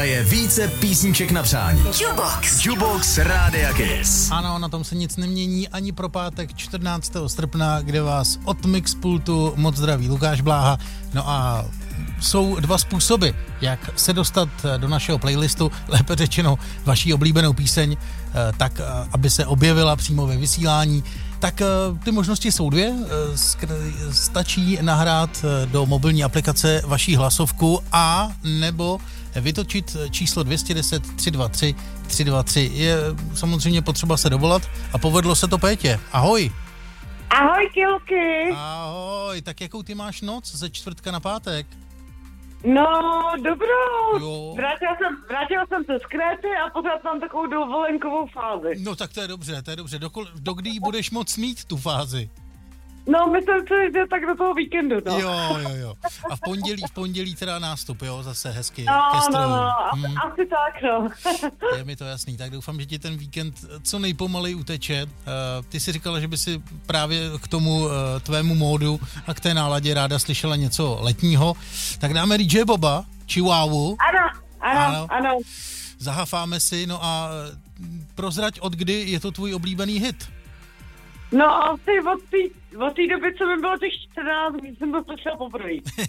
hraje více písniček na přání. Jukebox Rádia Kiss. Ano, na tom se nic nemění ani pro pátek 14. srpna, kde vás od Mixpultu moc zdraví Lukáš Bláha. No a jsou dva způsoby, jak se dostat do našeho playlistu, lépe řečeno vaší oblíbenou píseň, tak aby se objevila přímo ve vysílání. Tak ty možnosti jsou dvě. Stačí nahrát do mobilní aplikace vaší hlasovku a nebo vytočit číslo 210 323 323. Je samozřejmě potřeba se dovolat a povedlo se to Pétě. Ahoj. Ahoj, Kilky. Ahoj, tak jakou ty máš noc ze čtvrtka na pátek? No, dobrou. Jo. Vrátila jsem se z Kréty a pořád mám takovou dovolenkovou fázi. No tak to je dobře. Dokdy budeš moc mít tu fázi? No, myslím si, že tak do toho víkendu, no. Jo. A v pondělí teda nástup, jo, zase hezky. No, asi tak, no. Je mi to jasný, tak doufám, že ti ten víkend co nejpomalej uteče. Ty si říkala, že by si právě k tomu tvému módu a k té náladě ráda slyšela něco letního. Tak dáme DJ Boba, Chihuahu. Ano. Zahafáme si, no a prozrať, od kdy je to tvůj oblíbený hit? No, asi od té doby, co mi bylo těch 14, když jsem to slyšel poprvé.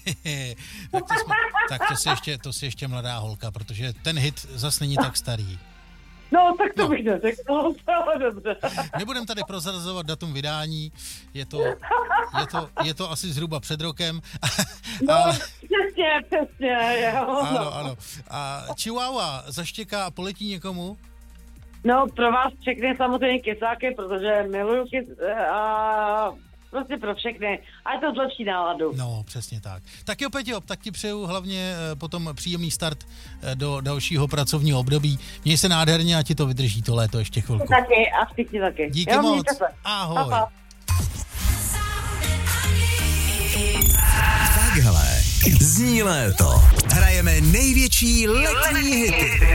tak to si ještě mladá holka, protože ten hit zas není tak starý. No, tak to bych neřekl, ale dobře. Nebudem tady prozrazovat datum vydání, je to asi zhruba před rokem. No, ale... přesně, jo. Ano. A Chihuahua zaštěká a poletí někomu? No, pro vás všechny samozřejmě kysáky, protože miluju a prostě pro všechny. A je to zlepší náladu. No, přesně tak. Tak jo, Peťo, tak ti přeju hlavně potom příjemný start do dalšího pracovního období. Měj se nádherně a ti to vydrží to léto ještě chvilku. Taky a všichni taky. Díky moc. Ahoj. Pa. Takhle zní léto. Hrajeme největší letní hity.